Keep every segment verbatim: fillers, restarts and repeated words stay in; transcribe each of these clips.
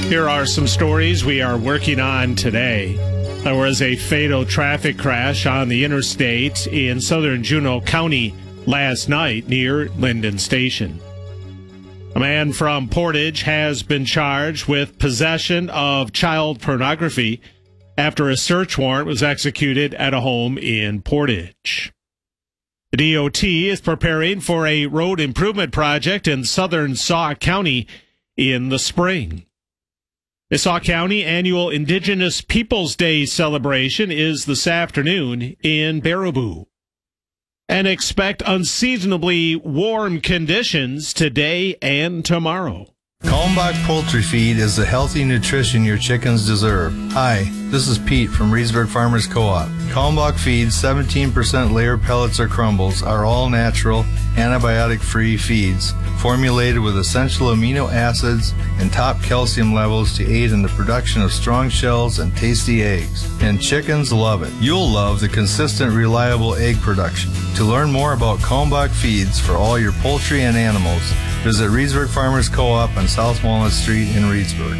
Here are some stories we are working on today. There was a fatal traffic crash on the interstate in southern Juneau County last night near Linden Station. A man from Portage has been charged with possession of child pornography after a search warrant was executed at a home in Portage. The D O T is preparing for a road improvement project in southern Sauk County in the spring. The Sauk County annual Indigenous Peoples Day celebration is this afternoon in Baraboo. And expect unseasonably warm conditions today and tomorrow. Kalmbach Poultry Feed is the healthy nutrition your chickens deserve. Hi, this is Pete from Reedsburg Farmers Co-op. Kalmbach Feed's seventeen percent layer pellets or crumbles are all natural, antibiotic-free feeds formulated with essential amino acids and top calcium levels to aid in the production of strong shells and tasty eggs. And chickens love it. You'll love the consistent, reliable egg production. To learn more about Kalmbach Feeds for all your poultry and animals, visit Reedsburg Farmers Co-op on South Walnut Street in Reedsburg.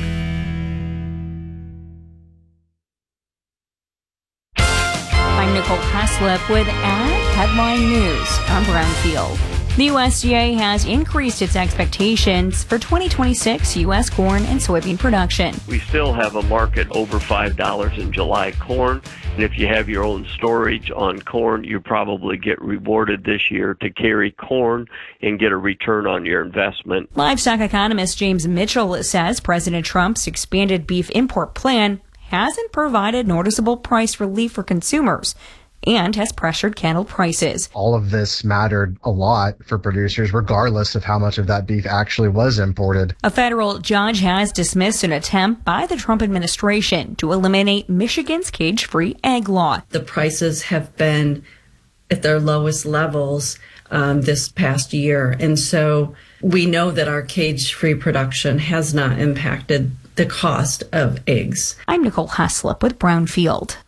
I'm Nicole Haslip with Ag Headline News. I'm Brownfield. The U S D A has increased its expectations for twenty twenty-six U S corn and soybean production. We still have a market over five dollars in July corn, and if you have your own storage on corn, you probably get rewarded this year to carry corn and get a return on your investment. Livestock economist James Mitchell says President Trump's expanded beef import plan hasn't provided noticeable price relief for consumers and has pressured cattle prices. All of this mattered a lot for producers, regardless of how much of that beef actually was imported. A federal judge has dismissed an attempt by the Trump administration to eliminate Michigan's cage-free egg law. The prices have been at their lowest levels um, this past year, and so we know that our cage-free production has not impacted the cost of eggs. I'm Nicole Haslip with Brownfield.